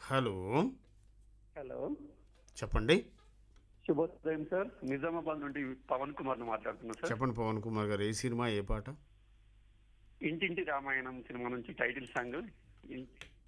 Hello. Hello, చెప్పండి. శుభోదయం sir. Nizamabad నుండి పవన్ కుమార్ మాట్లాడుతున్నా సార్. చెప్పండి పవన్ కుమార్ గారు, ఏ సినిమా, ఏ పాట? ఇంటింటి రామాయణం సినిమా నుంచి టైటిల్ సాంగ్